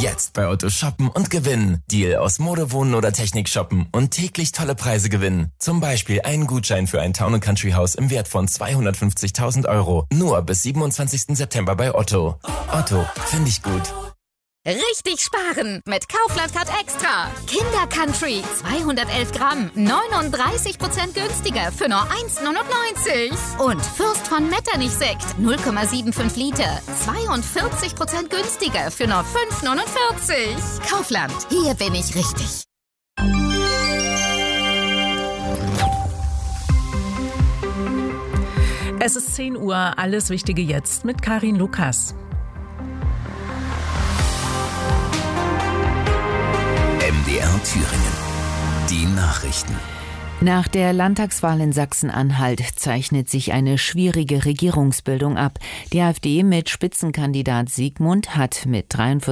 Jetzt bei Otto shoppen und gewinnen. Deal aus Mode, Wohnen oder Technik shoppen und täglich tolle Preise gewinnen. Zum Beispiel einen Gutschein für ein Town & Country Haus im Wert von 250.000 €. Nur bis 27. September bei Otto. Otto, finde ich gut. Richtig sparen mit Kaufland Card Extra. Kinder Country 211 Gramm, 39% günstiger für nur 1,99. Und Fürst von Metternich Sekt 0,75 Liter, 42% günstiger für nur 5,49. Kaufland, hier bin ich richtig. Es ist 10 Uhr, alles Wichtige jetzt mit Karin Lukas. MDR Thüringen. Die Nachrichten. Nach der Landtagswahl in Sachsen-Anhalt zeichnet sich eine schwierige Regierungsbildung ab. Die AfD mit Spitzenkandidat Siegmund hat mit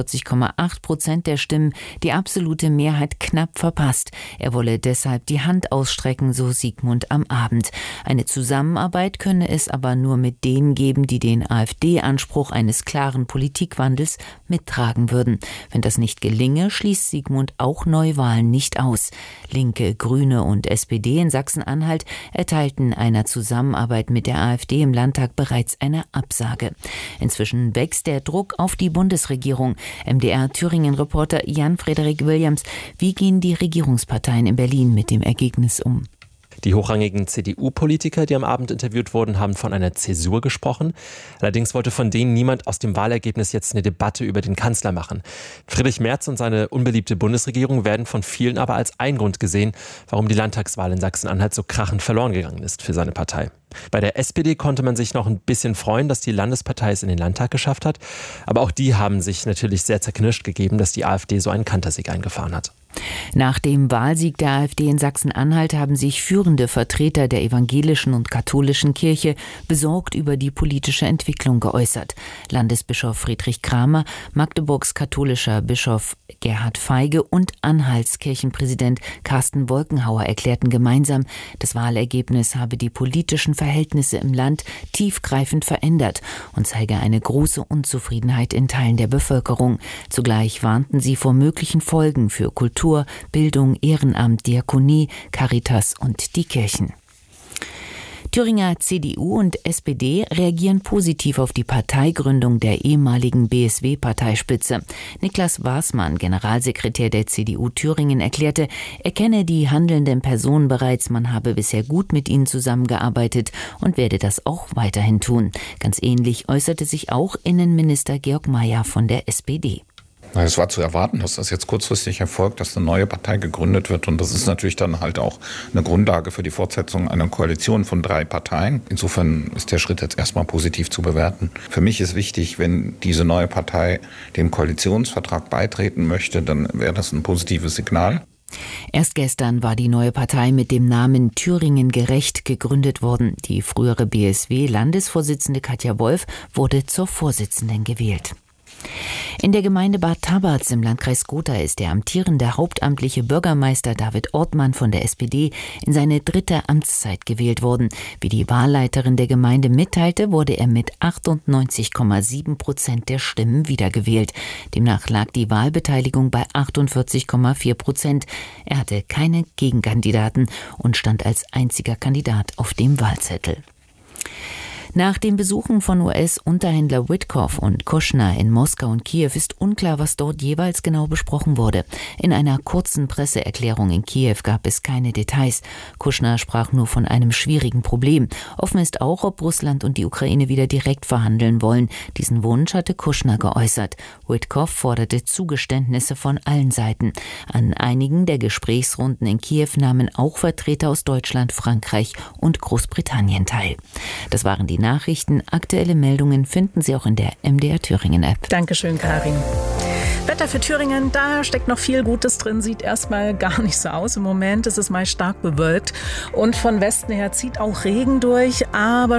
43,8% der Stimmen die absolute Mehrheit knapp verpasst. Er wolle deshalb die Hand ausstrecken, so Siegmund am Abend. Eine Zusammenarbeit könne es aber nur mit denen geben, die den AfD-Anspruch eines klaren Politikwandels mittragen würden. Wenn das nicht gelinge, schließt Siegmund auch Neuwahlen nicht aus. Linke, Grüne und SPD in Sachsen-Anhalt erteilten einer Zusammenarbeit mit der AfD im Landtag bereits eine Absage. Inzwischen wächst der Druck auf die Bundesregierung. MDR-Thüringen-Reporter Jan-Frederik Williams, wie gehen die Regierungsparteien in Berlin mit dem Ergebnis um? Die hochrangigen CDU-Politiker, die am Abend interviewt wurden, haben von einer Zäsur gesprochen. Allerdings wollte von denen niemand aus dem Wahlergebnis jetzt eine Debatte über den Kanzler machen. Friedrich Merz und seine unbeliebte Bundesregierung werden von vielen aber als ein Grund gesehen, warum die Landtagswahl in Sachsen-Anhalt so krachend verloren gegangen ist für seine Partei. Bei der SPD konnte man sich noch ein bisschen freuen, dass die Landespartei es in den Landtag geschafft hat. Aber auch die haben sich natürlich sehr zerknirscht gegeben, dass die AfD so einen Kantersieg eingefahren hat. Nach dem Wahlsieg der AfD in Sachsen-Anhalt haben sich führende Vertreter der evangelischen und katholischen Kirche besorgt über die politische Entwicklung geäußert. Landesbischof Friedrich Kramer, Magdeburgs katholischer Bischof Gerhard Feige und Anhalts Kirchenpräsident Carsten Wolkenhauer erklärten gemeinsam, das Wahlergebnis habe die politischen Verhältnisse im Land tiefgreifend verändert und zeige eine große Unzufriedenheit in Teilen der Bevölkerung. Zugleich warnten sie vor möglichen Folgen für Kultur, Bildung, Ehrenamt, Diakonie, Caritas und die Kirchen. Thüringer CDU und SPD reagieren positiv auf die Parteigründung der ehemaligen BSW-Parteispitze. Niklas Waßmann, Generalsekretär der CDU Thüringen, erklärte, er kenne die handelnden Personen bereits, man habe bisher gut mit ihnen zusammengearbeitet und werde das auch weiterhin tun. Ganz ähnlich äußerte sich auch Innenminister Georg Mayer von der SPD. Es war zu erwarten, dass das jetzt kurzfristig erfolgt, dass eine neue Partei gegründet wird. Und das ist natürlich dann halt auch eine Grundlage für die Fortsetzung einer Koalition von 3 Parteien. Insofern ist der Schritt jetzt erstmal positiv zu bewerten. Für mich ist wichtig, wenn diese neue Partei dem Koalitionsvertrag beitreten möchte, dann wäre das ein positives Signal. Erst gestern war die neue Partei mit dem Namen Thüringen gerecht gegründet worden. Die frühere BSW-Landesvorsitzende Katja Wolf wurde zur Vorsitzenden gewählt. In der Gemeinde Bad Tabatz im Landkreis Gotha ist der amtierende hauptamtliche Bürgermeister David Ortmann von der SPD in seine 3. Amtszeit gewählt worden. Wie die Wahlleiterin der Gemeinde mitteilte, wurde er mit 98,7% der Stimmen wiedergewählt. Demnach lag die Wahlbeteiligung bei 48,4%. Er hatte keine Gegenkandidaten und stand als einziger Kandidat auf dem Wahlzettel. Nach den Besuchen von US-Unterhändler Witkoff und Kushner in Moskau und Kiew ist unklar, was dort jeweils genau besprochen wurde. In einer kurzen Presseerklärung in Kiew gab es keine Details. Kushner sprach nur von einem schwierigen Problem. Offen ist auch, ob Russland und die Ukraine wieder direkt verhandeln wollen. Diesen Wunsch hatte Kushner geäußert. Witkoff forderte Zugeständnisse von allen Seiten. An einigen der Gesprächsrunden in Kiew nahmen auch Vertreter aus Deutschland, Frankreich und Großbritannien teil. Das waren die Nachrichten. Aktuelle Meldungen finden Sie auch in der MDR Thüringen App. Dankeschön, Karin. Wetter für Thüringen, da steckt noch viel Gutes drin, sieht erstmal gar nicht so aus. Im Moment ist es meist stark bewölkt und von Westen her zieht auch Regen durch, aber